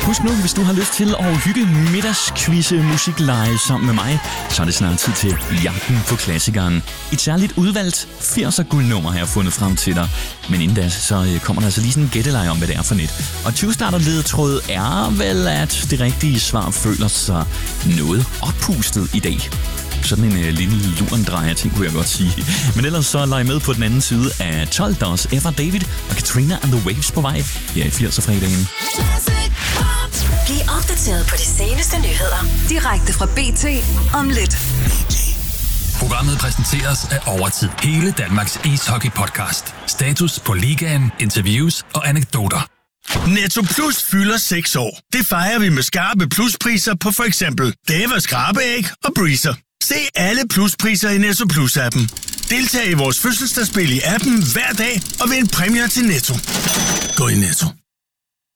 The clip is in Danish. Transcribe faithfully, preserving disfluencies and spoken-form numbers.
Husk nu, hvis du har lyst til at hygge middagsquizze musikleje sammen med mig, så er det snart tid til jagten på klassikeren. Et særligt udvalgt firser guldnummer har jeg fundet frem til dig. Men inden da, så kommer der altså lige sådan en gætteleje om, hvad det er for net. Og tyve starter ledetråd er vel, at det rigtige svar føler sig noget oppustet i dag. Sådan en øh, lille lurendrejer ting, kunne jeg godt sige. Men ellers så leg med på den anden side af tolv. Der er også Ever David og Katrina and the Waves på vej her i firser-fredagen. Bliv opdateret på de seneste nyheder direkte fra B T om lidt. Programmet præsenteres af Overtid. Hele Danmarks ishockey-podcast. Status på ligaen, interviews og anekdoter. Netto Plus fylder seks år. Det fejrer vi med skarpe pluspriser på for eksempel Davas skrabeæg og Breezer. Se alle pluspriser i Netto Plus-appen. Deltag i vores fødselsdagsspil i appen hver dag og vind præmier til Netto. Gå i Netto.